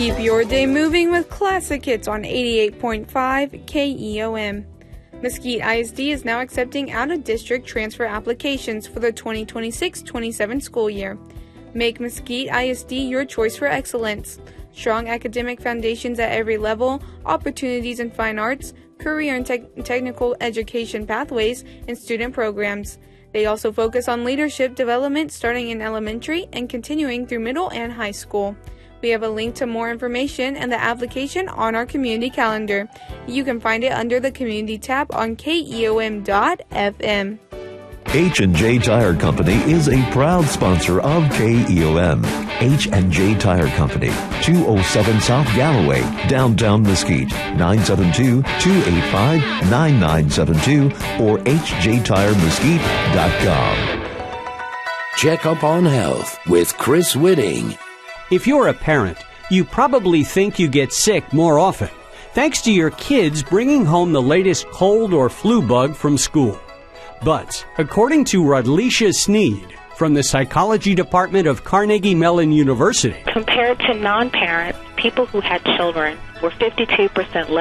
Keep your day moving with classic hits on 88.5 KEOM. Mesquite ISD is now accepting out-of-district transfer applications for the 2026-27 school year. Make Mesquite ISD your choice for excellence. Strong academic foundations at every level, opportunities in fine arts, career and technical education pathways, and student programs. They also focus on leadership development starting in elementary and continuing through middle and high school. We have a link to more information and the application on our community calendar. You can find it under the community tab on KEOM.FM. H&J Tire Company is a proud sponsor of KEOM. H&J Tire Company, 207 South Galloway, downtown Mesquite, 972-285-9972 or hjtiremesquite.com. Check up on health with Chris Whitting. If you're a parent, you probably think you get sick more often, thanks to your kids bringing home the latest cold or flu bug from school. But according to Rodleisha Sneed from the Psychology Department of Carnegie Mellon University, compared to non-parents, people who had children were 52% less